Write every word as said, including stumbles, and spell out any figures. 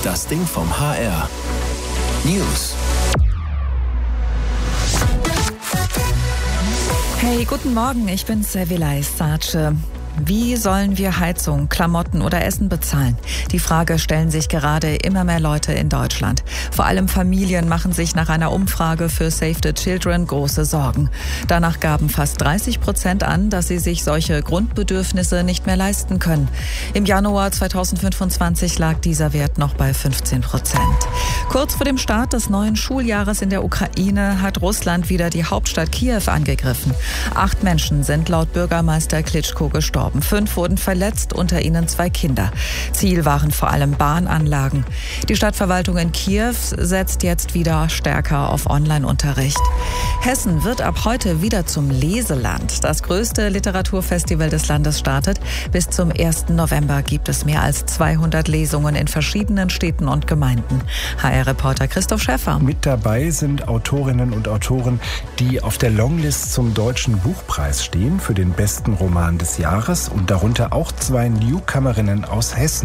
Das Ding vom H R. News. Hey, guten Morgen, ich bin Sevilay Sace. Wie sollen wir Heizung, Klamotten oder Essen bezahlen? Die Frage stellen sich gerade immer mehr Leute in Deutschland. Vor allem Familien machen sich nach einer Umfrage für Save the Children große Sorgen. Danach gaben fast dreißig Prozent an, dass sie sich solche Grundbedürfnisse nicht mehr leisten können. Im Januar zweitausendfünfundzwanzig lag dieser Wert noch bei fünfzehn Prozent. Kurz vor dem Start des neuen Schuljahres in der Ukraine hat Russland wieder die Hauptstadt Kiew angegriffen. Acht Menschen sind laut Bürgermeister Klitschko gestorben. Fünf wurden verletzt, unter ihnen zwei Kinder. Ziel waren vor allem Bahnanlagen. Die Stadtverwaltung in Kiew setzt jetzt wieder stärker auf Online-Unterricht. Hessen wird ab heute wieder zum Leseland. Das größte Literaturfestival des Landes startet. Bis zum ersten November gibt es mehr als zweihundert Lesungen in verschiedenen Städten und Gemeinden. H R-Reporter Christoph Schäffer. Mit dabei sind Autorinnen und Autoren, die auf der Longlist zum Deutschen Buchpreis stehen für den besten Roman des Jahres und darunter auch zwei Newcomerinnen aus Hessen.